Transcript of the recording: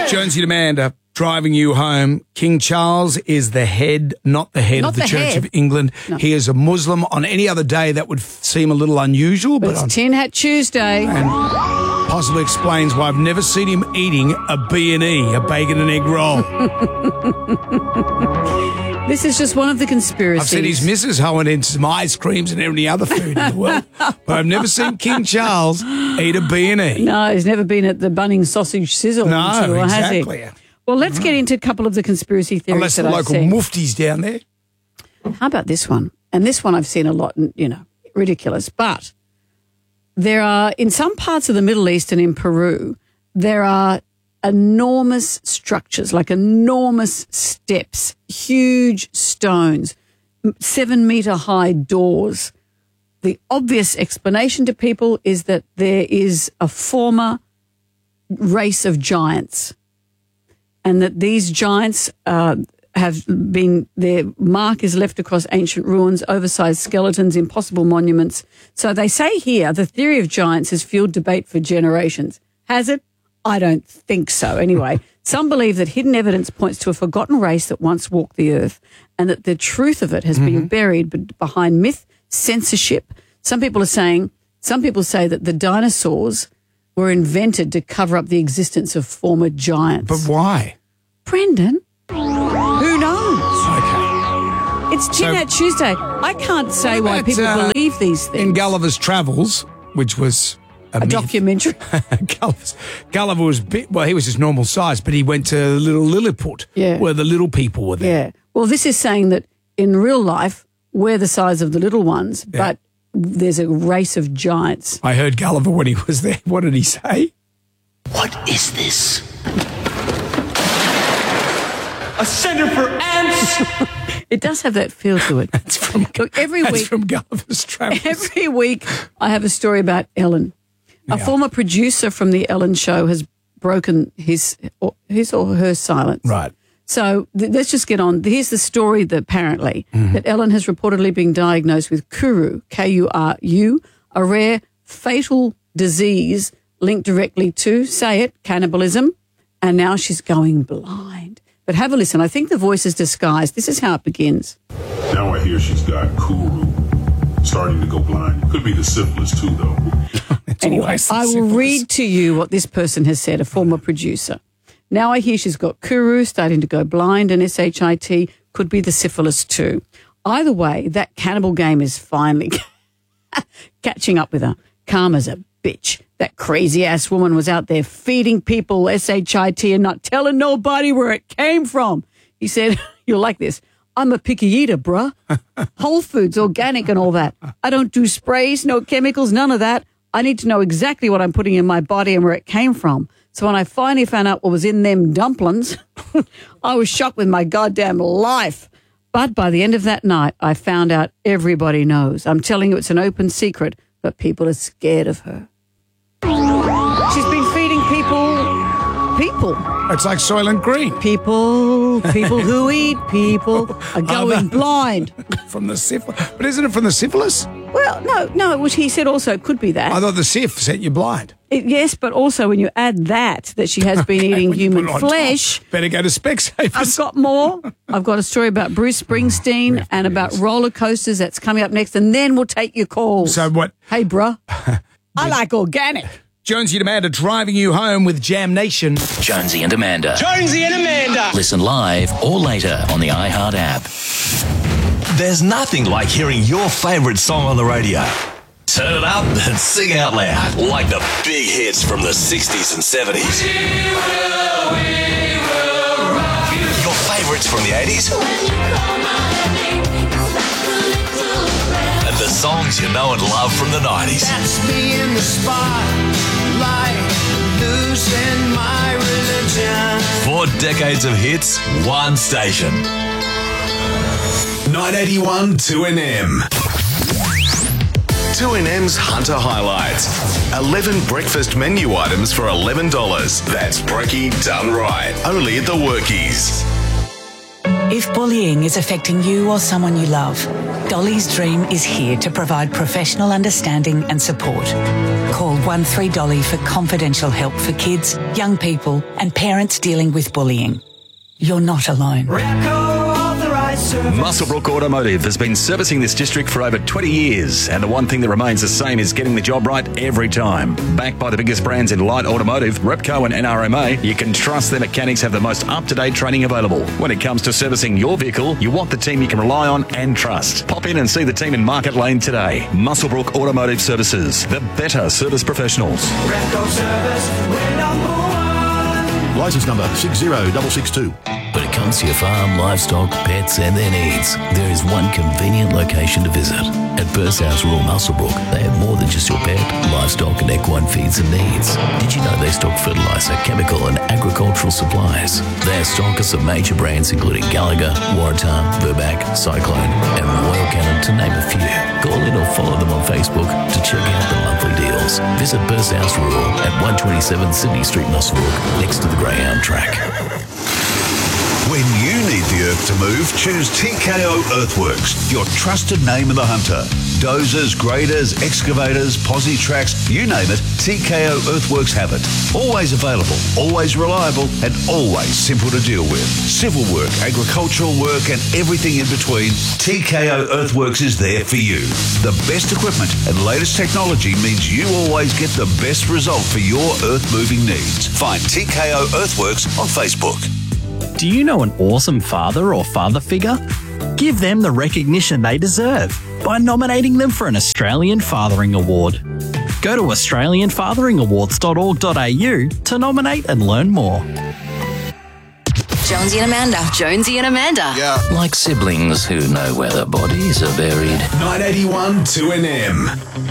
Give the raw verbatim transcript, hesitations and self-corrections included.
Jonesy and Amanda driving you home. King Charles is the head, not the head Not of the, the Church head. of England. No. He is a Muslim. On any other day, that would f- seem a little unusual, But but on, it's Tin Hat Tuesday. and possibly explains why I've never seen him eating a B and E, a bacon and egg roll. This is just one of the conspiracies. I've seen his missus hoeing in some ice creams and any other food in the world, but I've never seen King Charles eat a B and E. No, he's never been at the Bunnings Sausage Sizzle No, tour, exactly. has he? Well, let's get into a couple of the conspiracy theories Unless that the I've local seen. mufti's down there. How about this one? And this one I've seen a lot, and, you know, ridiculous. But there are, in some parts of the Middle East and in Peru, there are enormous structures, like enormous steps, huge stones, seven-metre high doors. The obvious explanation to people is that there is a former race of giants, and that these giants uh, have been, their mark is left across ancient ruins, oversized skeletons, impossible monuments. So they say here the theory of giants has fueled debate for generations. Has it? I don't think so. Anyway, some believe that hidden evidence points to a forgotten race that once walked the earth, and that the truth of it has been buried b- behind myth, censorship. Some people are saying, some people say that the dinosaurs were invented to cover up the existence of former giants. But why? Brendan, who knows? Okay. It's Tin So- Hat Tuesday. I can't say What why about, people uh, believe these things. In Gulliver's Travels, which was a, a myth. documentary. Gulliver's, Gulliver was big, well, he was just normal size, but he went to little Lilliput, Yeah. where the little people were there. Yeah. Well, this is saying that in real life, we're the size of the little ones, but there's a race of giants. I heard Gulliver when he was there. What did he say? What is this? A center for ants? It does have that feel to it. It's from, Look, every that's week, from Gulliver's Travels. every week, I have a story about Ellen. A Yeah. former producer from the Ellen Show has broken his or, his or her silence. Right. So th- let's just get on. Here's the story that apparently Mm-hmm. that Ellen has reportedly been diagnosed with Kuru, K U R U, a rare fatal disease linked directly to, say it, cannibalism, and now she's going blind. But have a listen. I think the voice is disguised. This is how it begins. Now I hear she's got Kuru, starting to go blind. Could be the syphilis too, though. It's Anyway, always the I will simplest. read to you what this person has said, a former producer. Now I hear she's got Kuru, starting to go blind, and S H I T could be the syphilis too. Either way, that cannibal game is finally catching up with her. Karma's a bitch. That crazy-ass woman was out there feeding people S H I T and not telling nobody where it came from. He said, you'll like this, I'm a picky eater, bruh. Whole foods, organic and all that. I don't do sprays, no chemicals, none of that. I need to know exactly what I'm putting in my body and where it came from. So when I finally found out what was in them dumplings, I was shocked with my goddamn life. But by the end of that night, I found out everybody knows. I'm telling you, it's an open secret, but people are scared of her. She's been feeding people, people, It's like Soylent Green people, people who eat people are going Other- blind. from the syphilis. But isn't it from the syphilis? Well, no, no, which he said also it could be that. I thought the syph set you blind. It- yes, but also when you add that, that she has been eating When you human put it on flesh. top, better go to Specsavers. I've got more. I've got a story about Bruce Springsteen and about roller coasters that's coming up next, and then we'll take your calls. So what? Hey, bruh, I like organic. Jonesy and Amanda driving you home with Jam Nation. Jonesy and Amanda. Jonesy and Amanda. Listen live or later on the iHeart app. There's nothing like hearing your favourite song on the radio. Turn it up and sing out loud, like the big hits from the sixties and seventies. We will, we will rock you. Your favourites from the eighties. And the songs you know and love from the nineties. That's me in the spotlight, losing my religion. Four decades of hits, one station. nine eighty-one two N M. two N M's Hunter Highlights. eleven breakfast menu items for eleven dollars. That's brekkie done right. Only at the Workies. If bullying is affecting you or someone you love, Dolly's Dream is here to provide professional understanding and support. Call one three dolly for confidential help for kids, young people and parents dealing with bullying. You're not alone. Muswellbrook Automotive has been servicing this district for over twenty years, and the one thing that remains the same is getting the job right every time. Backed by the biggest brands in light automotive, Repco and N R M A, you can trust their mechanics have the most up-to-date training available. When it comes to servicing your vehicle, you want the team you can rely on and trust. Pop in and see the team in Market Lane today. Muswellbrook Automotive Services, the better service professionals. Repco Service, we're number one. License number six zero six six two. When it comes to your farm, livestock, pets and their needs, there is one convenient location to visit. At Burst House Rural Muswellbrook, they have more than just your pet, livestock and equine feeds and needs. Did you know they stock fertiliser, chemical and agricultural supplies? They are stockers of major brands including Gallagher, Waratah, Verbac, Cyclone and Royal Canin to name a few. Call in or follow them on Facebook to check out the monthly deals. Visit Burst House Rural at one twenty-seven Sydney Street, Muswellbrook, next to the Greyhound track. When you need the earth to move, choose T K O Earthworks, your trusted name in the hunter. Dozers, graders, excavators, posi tracks, you name it, T K O Earthworks have it. Always available, always reliable, and always simple to deal with. Civil work, agricultural work, and everything in between, T K O Earthworks is there for you. The best equipment and latest technology means you always get the best result for your earth-moving needs. Find T K O Earthworks on Facebook. Do you know an awesome father or father figure? Give them the recognition they deserve by nominating them for an Australian Fathering Award. Go to australian fathering awards dot org dot a u to nominate and learn more. Jonesy and Amanda. Jonesy and Amanda. Yeah. Like siblings who know where their bodies are buried. nine eighty-one two N M.